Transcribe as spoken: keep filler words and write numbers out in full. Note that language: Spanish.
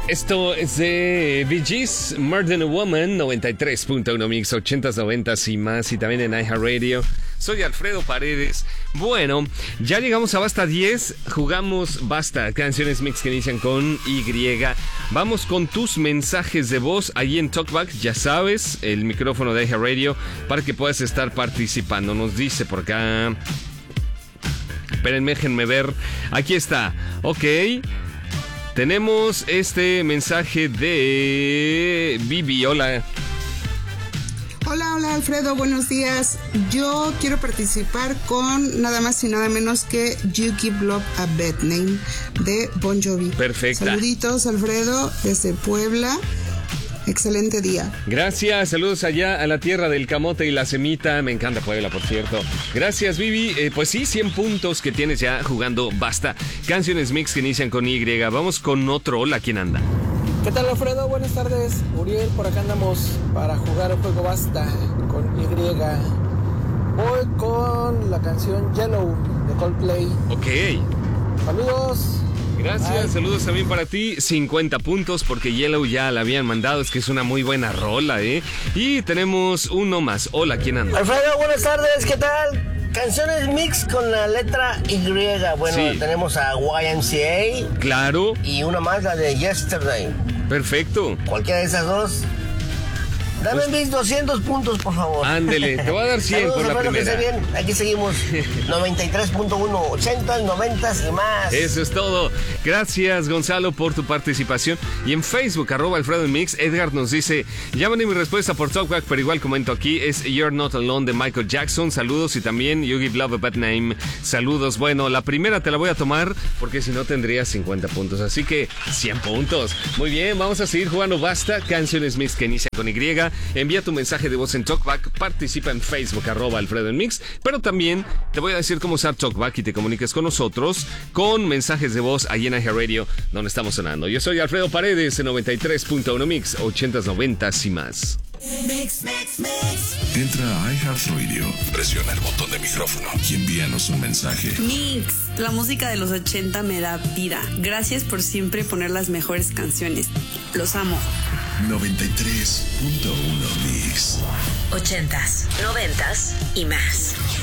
Esto es de Bee Gees, More Than a Woman, noventa y tres punto uno Mix, ochentas, noventas y más, y también en iHeartRadio. Soy Alfredo Paredes. Bueno, ya llegamos a Basta diez, jugamos Basta, canciones mix que inician con Y. Vamos con tus mensajes de voz ahí en Talkback, ya sabes, el micrófono de iHeartRadio, para que puedas estar participando. Nos dice por acá... Espérenme, déjenme ver. Aquí está, ok. Tenemos este mensaje de Vivi. Hola. Hola, hola Alfredo, buenos días. Yo quiero participar con nada más y nada menos que You Give Love a Bad Name de Bon Jovi. Perfecta. Saluditos, Alfredo, desde Puebla. Excelente día. Gracias, saludos allá a la tierra del camote y la semita. Me encanta Puebla, por cierto. Gracias, Vivi. Eh, pues sí, cien puntos que tienes ya jugando Basta. Canciones mix que inician con Y. Vamos con otro. Hola, ¿quién anda? ¿Qué tal, Alfredo? Buenas tardes. Uriel, por acá andamos para jugar el juego Basta con Y. Voy con la canción Yellow de Coldplay. Ok. Saludos. Gracias, Bye. Saludos también para ti. cincuenta puntos porque Yellow ya la habían mandado. Es que es una muy buena rola, ¿eh? Y tenemos uno más. Hola, ¿quién anda? Alfredo, buenas tardes, ¿qué tal? Canciones mix con la letra Y. Bueno, Sí. tenemos a Y M C A. Claro. Y una más, la de Yesterday. Perfecto. Cualquiera de esas dos. Dame Pues, mis doscientos puntos, por favor. Ándele, te voy a dar cien Saludos, por la Alfredo, que primera. esté bien. Aquí seguimos. noventa y tres punto uno, ochenta, noventa y más. Eso es todo. Gracias, Gonzalo, por tu participación. Y en Facebook, arroba Alfredo en Mix, Edgar nos dice, ya mandé mi respuesta por Talkback, pero igual comento aquí, es You're Not Alone de Michael Jackson. Saludos. Y también You Give Love a Bad Name. Saludos. Bueno, la primera te la voy a tomar porque si no tendrías cincuenta puntos. Así que cien puntos. Muy bien, vamos a seguir jugando Basta. Canciones mix que inician con Y. Envía tu mensaje de voz en Talkback. Participa en Facebook, arroba Alfredo en Mix. Pero también te voy a decir cómo usar Talkback y te comuniques con nosotros con mensajes de voz ahí en iHeartRadio, donde estamos sonando. Yo soy Alfredo Paredes en noventa y tres punto uno Mix, ochentas, noventas y más. Mix, mix, mix. Entra a iHeartRadio, presiona el botón de micrófono y envíanos un mensaje. Mix, la música de los ochenta me da vida. Gracias por siempre poner las mejores canciones. Los amo. noventa y tres punto uno Mix. Ochentas, noventas y más.